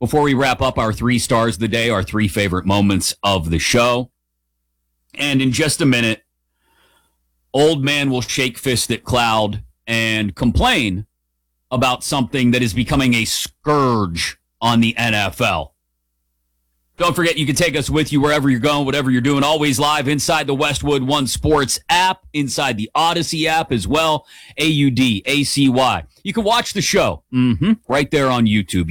before we wrap up our 3 stars of the day, our 3 favorite moments of the show. And in just a minute, old man will shake fist at cloud and complain about something that is becoming a scourge on the NFL. Don't forget, you can take us with you wherever you're going, whatever you're doing, always live inside the Westwood One Sports app, inside the Odyssey app as well, AUDACY. You can watch the show right there on YouTube,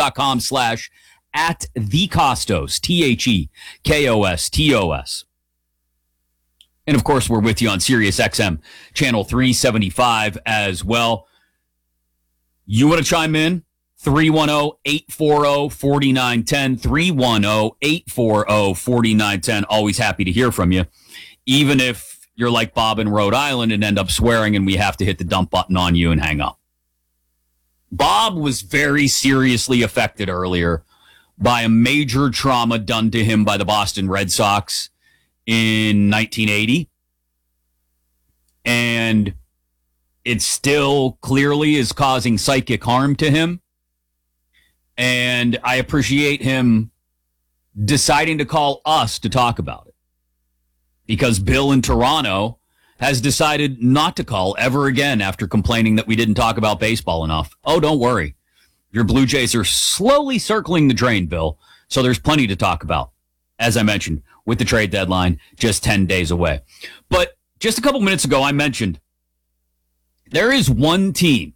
youtube.com/@thekostos, THEKOSTOS. And of course, we're with you on Sirius XM channel 375 as well. You want to chime in? 310-840-4910, 310-840-4910. Always happy to hear from you, even if you're like Bob in Rhode Island and end up swearing and we have to hit the dump button on you and hang up. Bob was very seriously affected earlier by a major trauma done to him by the Boston Red Sox in 1980. And it still clearly is causing psychic harm to him. And I appreciate him deciding to call us to talk about it, because Bill in Toronto has decided not to call ever again after complaining that we didn't talk about baseball enough. Oh, don't worry. Your Blue Jays are slowly circling the drain, Bill. So there's plenty to talk about, as I mentioned, with the trade deadline just 10 days away. But just a couple minutes ago, I mentioned there is one team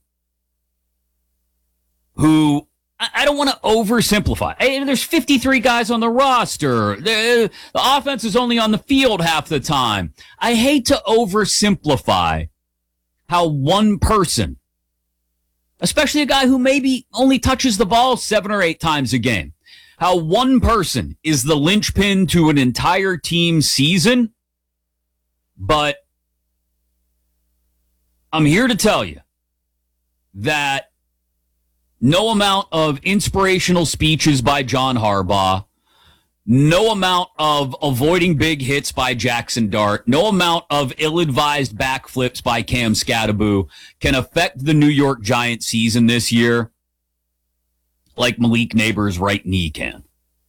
who, I don't want to oversimplify. Hey, there's 53 guys on the roster. The offense is only on the field half the time. I hate to oversimplify how one person, especially a guy who maybe only touches the ball 7 or 8 times a game, how one person is the linchpin to an entire team season. But I'm here to tell you that no amount of inspirational speeches by John Harbaugh, no amount of avoiding big hits by Jackson Dart, no amount of ill-advised backflips by Cam Skattebo can affect the New York Giants season this year like Malik Neighbors' right knee can.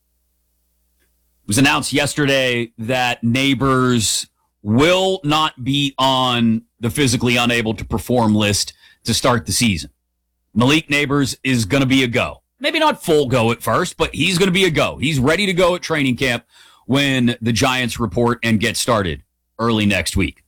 It was announced yesterday that Neighbors will not be on the physically unable to perform list to start the season. Malik Neighbors is going to be a go. Maybe not full go at first, but he's going to be a go. He's ready to go at training camp when the Giants report and get started early next week.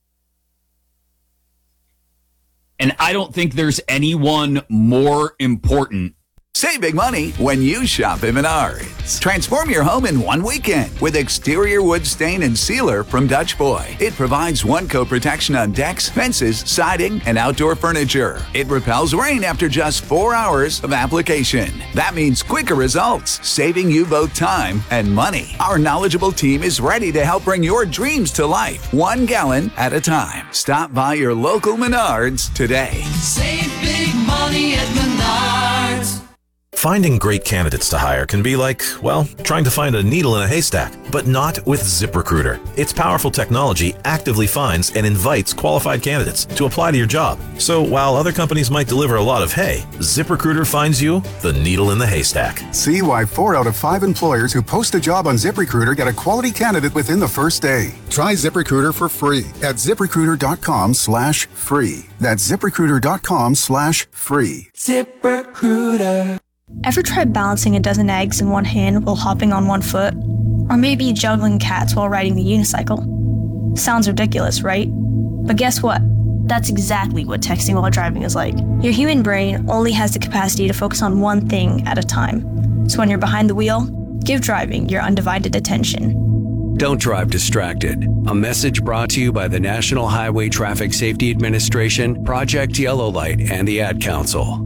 And I don't think there's anyone more important. Save big money when you shop at Menards. Transform your home in one weekend with exterior wood stain and sealer from Dutch Boy. It provides one-coat protection on decks, fences, siding, and outdoor furniture. It repels rain after just 4 hours of application. That means quicker results, saving you both time and money. Our knowledgeable team is ready to help bring your dreams to life, 1 gallon at a time. Stop by your local Menards today. Save big money at Menards. Finding great candidates to hire can be like, well, trying to find a needle in a haystack, but not with ZipRecruiter. Its powerful technology actively finds and invites qualified candidates to apply to your job. So while other companies might deliver a lot of hay, ZipRecruiter finds you the needle in the haystack. See why 4 out of 5 employers who post a job on ZipRecruiter get a quality candidate within the first day. Try ZipRecruiter for free at ZipRecruiter.com/free. That's ZipRecruiter.com/free. ZipRecruiter. Ever tried balancing a dozen eggs in one hand while hopping on one foot? Or maybe juggling cats while riding the unicycle? Sounds ridiculous, right? But guess what? That's exactly what texting while driving is like. Your human brain only has the capacity to focus on one thing at a time. So when you're behind the wheel, give driving your undivided attention. Don't drive distracted. A message brought to you by the National Highway Traffic Safety Administration, Project Yellow Light, and the Ad Council.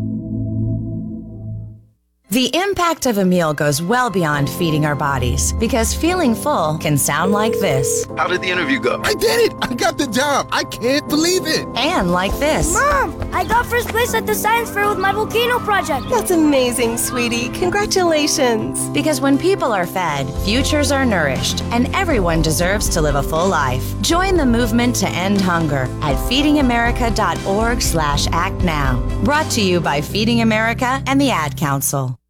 The impact of a meal goes well beyond feeding our bodies, because feeling full can sound like this. How did the interview go? I did it! I got the job! I can't believe it! And like this. Mom, I got first place at the science fair with my volcano project. That's amazing, sweetie. Congratulations. Because when people are fed, futures are nourished, and everyone deserves to live a full life. Join the movement to end hunger at feedingamerica.org/actnow. Brought to you by Feeding America and the Ad Council.